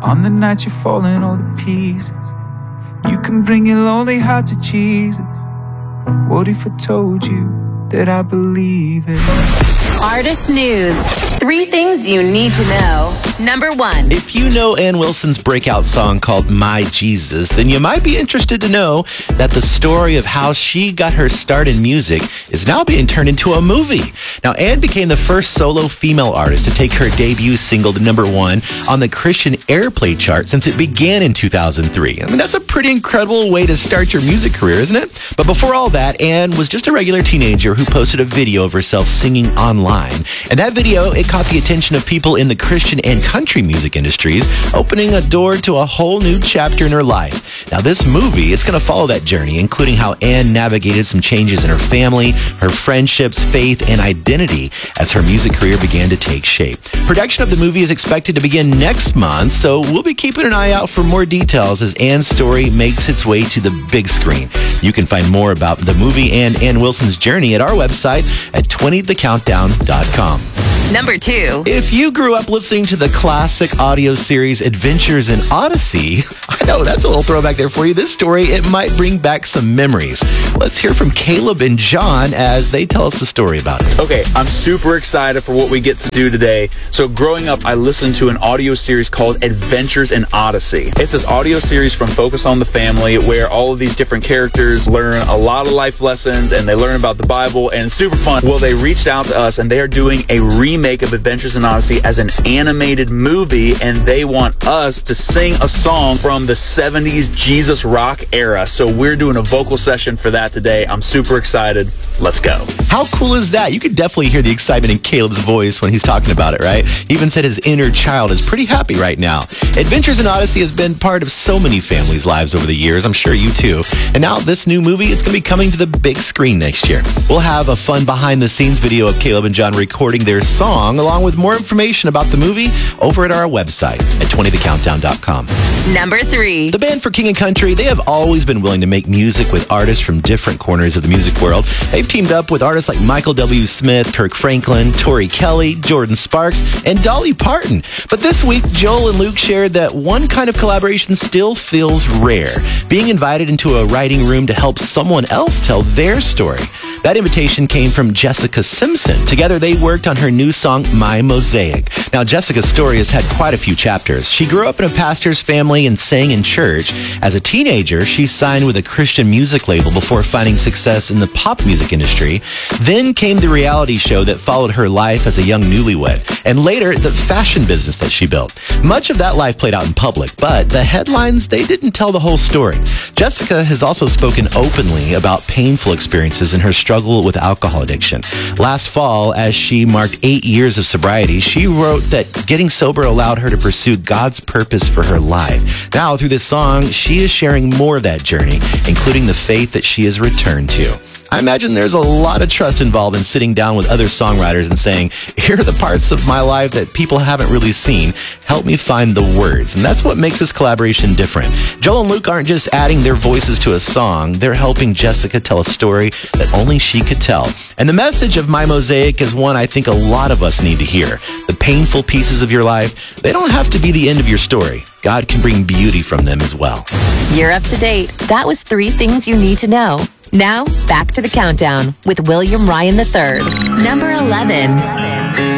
On the night you're falling all to pieces, you can bring your lonely heart to Jesus. What if I told you that I believe it? Artist News. 3 things you need to know. Number 1. If you know Ann Wilson's breakout song called My Jesus, then you might be interested to know that the story of how she got her start in music is now being turned into a movie. Now, Ann became the first solo female artist to take her debut single to number 1 on the Christian Airplay chart since it began in 2003. I mean, that's a pretty incredible way to start your music career, isn't it? But before all that, Ann was just a regular teenager who posted a video of herself singing online. And that video, it caught the attention of people in the Christian and country music industries, opening a door to a whole new chapter in her life. Now, this movie, it's going to follow that journey, including how Ann navigated some changes in her family, her friendships, faith, and identity as her music career began to take shape. Production of the movie is expected to begin next month, so we'll be keeping an eye out for more details as Ann's story makes its way to the big screen. You can find more about the movie and Ann Wilson's journey at our website at 20thecountdown.com. Number 2. If you grew up listening to the classic audio series Adventures in Odyssey, I know that's a little throwback there for you. This story, it might bring back some memories. Let's hear from Caleb and John as they tell us the story about it. Okay, I'm super excited for what we get to do today. So growing up, I listened to an audio series called Adventures in Odyssey. It's this audio series from Focus on the Family where all of these different characters learn a lot of life lessons and they learn about the Bible, and it's super fun. Well, they reached out to us and they are doing a remake of Adventures in Odyssey as an animated movie, and they want us to sing a song from the 70s Jesus rock era. So we're doing a vocal session for that today. I'm super excited. Let's go. How cool is that? You could definitely hear the excitement in Caleb's voice when he's talking about it, right? He even said his inner child is pretty happy right now. Adventures in Odyssey has been part of so many families' lives over the years. I'm sure you too. And now this new movie is going to be coming to the big screen next year. We'll have a fun behind-the-scenes video of Caleb and John recording their song, along with more information about the movie over at our website at 20thecountdown.com. Number 3. The band For King and Country, they have always been willing to make music with artists from different corners of the music world. They've teamed up with artists like Michael W. Smith, Kirk Franklin, Tori Kelly, Jordan Sparks, and Dolly Parton. But this week, Joel and Luke shared that one kind of collaboration still feels rare: being invited into a writing room to help someone else tell their story. That invitation came from Jessica Simpson. Together, they worked on her new song, My Mosaic. Now, Jessica's story has had quite a few chapters. She grew up in a pastor's family and sang in church. As a teenager, she signed with a Christian music label before finding success in the pop music industry. Then came the reality show that followed her life as a young newlywed, and later, the fashion business that she built. Much of that life played out in public, but the headlines, they didn't tell the whole story. Jessica has also spoken openly about painful experiences in her struggle with alcohol addiction. Last fall, as she marked 8 years of sobriety, she wrote that getting sober allowed her to pursue God's purpose for her life. Now, through this song, she is sharing more of that journey, including the faith that she has returned to. I imagine there's a lot of trust involved in sitting down with other songwriters and saying, here are the parts of my life that people haven't really seen. Help me find the words. And that's what makes this collaboration different. Joel and Luke aren't just adding their voices to a song. They're helping Jessica tell a story that only she could tell. And the message of My Mosaic is one I think a lot of us need to hear. The painful pieces of your life, they don't have to be the end of your story. God can bring beauty from them as well. You're up to date. That was 3 things you need to know. Now, back to the countdown with William Ryan III. Number 11.